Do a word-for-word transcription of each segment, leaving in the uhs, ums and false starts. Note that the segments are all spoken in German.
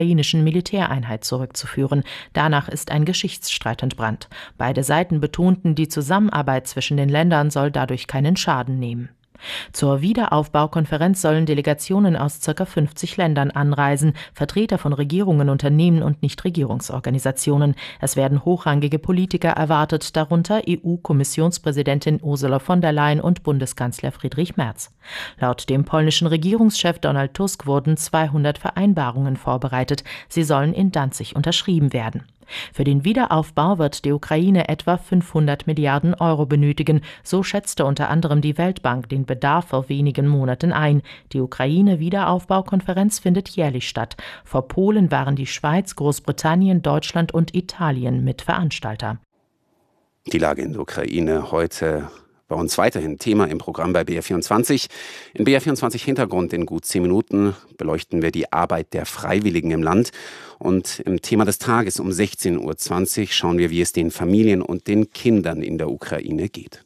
ukrainischen Militäreinheit zurückzuführen. Danach ist ein Geschichtsstreit entbrannt. Beide Seiten betonten, die Zusammenarbeit zwischen den Ländern soll dadurch keinen Schaden nehmen. Zur Wiederaufbaukonferenz sollen Delegationen aus ca. fünfzig Ländern anreisen, Vertreter von Regierungen, Unternehmen und Nichtregierungsorganisationen. Es werden hochrangige Politiker erwartet, darunter E U-Kommissionspräsidentin Ursula von der Leyen und Bundeskanzler Friedrich Merz. Laut dem polnischen Regierungschef Donald Tusk wurden zweihundert Vereinbarungen vorbereitet. Sie sollen in Danzig unterschrieben werden. Für den Wiederaufbau wird die Ukraine etwa fünfhundert Milliarden Euro benötigen. So schätzte unter anderem die Weltbank den Bedarf vor wenigen Monaten ein. Die Ukraine-Wiederaufbaukonferenz findet jährlich statt. Vor Polen waren die Schweiz, Großbritannien, Deutschland und Italien Mitveranstalter. Die Lage in der Ukraine heute bei uns weiterhin Thema im Programm bei B R vierundzwanzig. In B R vierundzwanzig Hintergrund in gut zehn Minuten beleuchten wir die Arbeit der Freiwilligen im Land. Und im Thema des Tages um sechzehn Uhr zwanzig schauen wir, wie es den Familien und den Kindern in der Ukraine geht.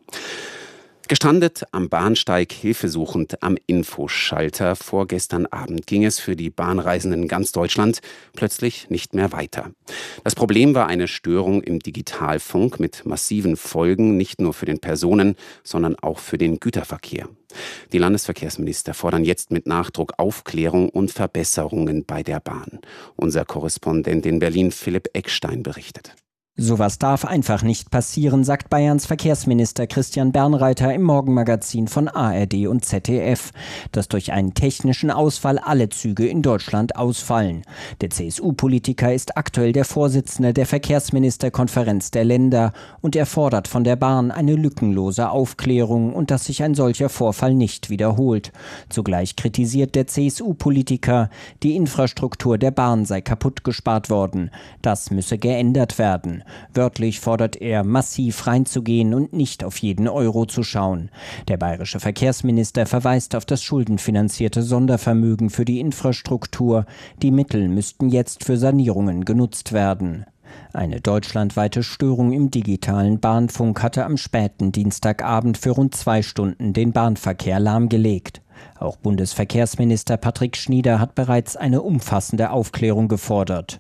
Gestrandet am Bahnsteig, hilfesuchend am Infoschalter. Vorgestern Abend ging es für die Bahnreisenden in ganz Deutschland plötzlich nicht mehr weiter. Das Problem war eine Störung im Digitalfunk mit massiven Folgen, nicht nur für den Personen-, sondern auch für den Güterverkehr. Die Landesverkehrsminister fordern jetzt mit Nachdruck Aufklärung und Verbesserungen bei der Bahn. Unser Korrespondent in Berlin, Philipp Eckstein, berichtet. Sowas darf einfach nicht passieren, sagt Bayerns Verkehrsminister Christian Bernreiter im Morgenmagazin von A R D und Z D F, dass durch einen technischen Ausfall alle Züge in Deutschland ausfallen. Der C S U-Politiker ist aktuell der Vorsitzende der Verkehrsministerkonferenz der Länder und er fordert von der Bahn eine lückenlose Aufklärung und dass sich ein solcher Vorfall nicht wiederholt. Zugleich kritisiert der C S U-Politiker, die Infrastruktur der Bahn sei kaputt gespart worden. Das müsse geändert werden. Wörtlich fordert er, massiv reinzugehen und nicht auf jeden Euro zu schauen. Der bayerische Verkehrsminister verweist auf das schuldenfinanzierte Sondervermögen für die Infrastruktur. Die Mittel müssten jetzt für Sanierungen genutzt werden. Eine deutschlandweite Störung im digitalen Bahnfunk hatte am späten Dienstagabend für rund zwei Stunden den Bahnverkehr lahmgelegt. Auch Bundesverkehrsminister Patrick Schnieder hat bereits eine umfassende Aufklärung gefordert.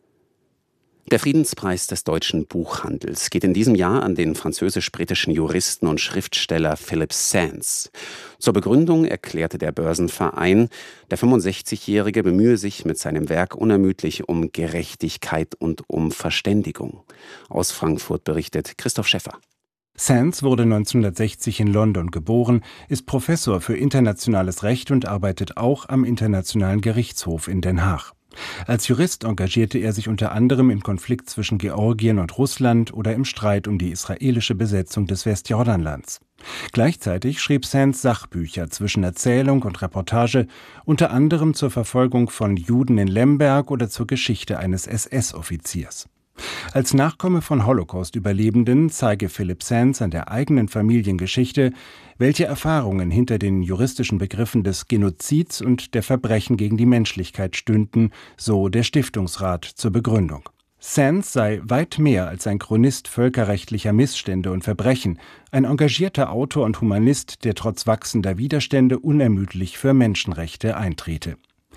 Der Friedenspreis des deutschen Buchhandels geht in diesem Jahr an den französisch-britischen Juristen und Schriftsteller Philip Sands. Zur Begründung erklärte der Börsenverein, der fünfundsechzigjährige bemühe sich mit seinem Werk unermüdlich um Gerechtigkeit und um Verständigung. Aus Frankfurt berichtet Christoph Schäffer. Sands wurde neunzehnhundertsechzig in London geboren, ist Professor für internationales Recht und arbeitet auch am Internationalen Gerichtshof in Den Haag. Als Jurist engagierte er sich unter anderem im Konflikt zwischen Georgien und Russland oder im Streit um die israelische Besetzung des Westjordanlands. Gleichzeitig schrieb Sands Sachbücher zwischen Erzählung und Reportage, unter anderem zur Verfolgung von Juden in Lemberg oder zur Geschichte eines S S-Offiziers. Als Nachkomme von Holocaust-Überlebenden zeige Philip Sands an der eigenen Familiengeschichte, welche Erfahrungen hinter den juristischen Begriffen des Genozids und der Verbrechen gegen die Menschlichkeit stünden, so der Stiftungsrat zur Begründung. Sands sei weit mehr als ein Chronist völkerrechtlicher Missstände und Verbrechen, ein engagierter Autor und Humanist, der trotz wachsender Widerstände unermüdlich für Menschenrechte eintrete.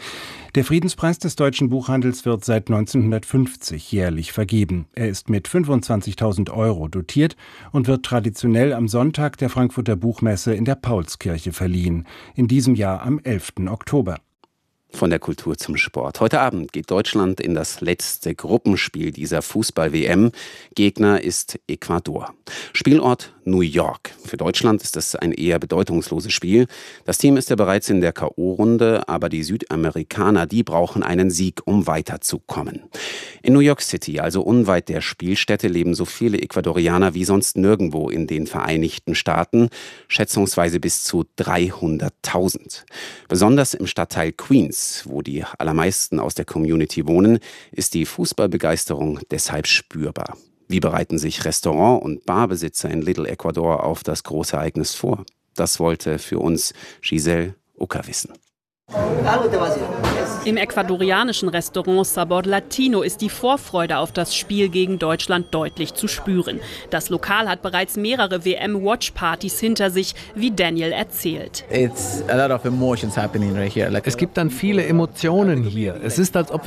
Der Friedenspreis des deutschen Buchhandels wird seit neunzehnhundertfünfzig jährlich vergeben. Er ist mit fünfundzwanzigtausend Euro dotiert und wird traditionell am Sonntag der Frankfurter Buchmesse in der Paulskirche verliehen, in diesem Jahr am elften Oktober. Von der Kultur zum Sport. Heute Abend geht Deutschland in das letzte Gruppenspiel dieser Fußball-W M. Gegner ist Ecuador. Spielort New York. Für Deutschland ist das ein eher bedeutungsloses Spiel. Das Team ist ja bereits in der K O-Runde, aber die Südamerikaner, die brauchen einen Sieg, um weiterzukommen. In New York City, also unweit der Spielstätte, leben so viele Ecuadorianer wie sonst nirgendwo in den Vereinigten Staaten, schätzungsweise bis zu dreihunderttausend. Besonders im Stadtteil Queens, wo die allermeisten aus der Community wohnen, ist die Fußballbegeisterung deshalb spürbar. Wie bereiten sich Restaurant- und Barbesitzer in Little Ecuador auf das große Ereignis vor? Das wollte für uns Giselle Ucker wissen. Im ecuadorianischen Restaurant Sabor Latino ist die Vorfreude auf das Spiel gegen Deutschland deutlich zu spüren. Das Lokal hat bereits mehrere W M-Watch-Partys hinter sich, wie Daniel erzählt. Es gibt dann viele Emotionen hier. Es ist, als ob